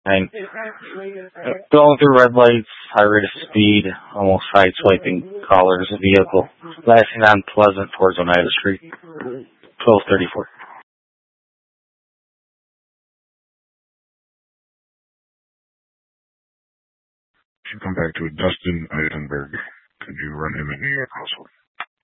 I'm going through red lights, high rate of speed, almost side-swiping callers of vehicle, flashing on Pleasant towards Oneida Street, 1234. Should come back to Dustin Eisenberg. Could you run him in New York also?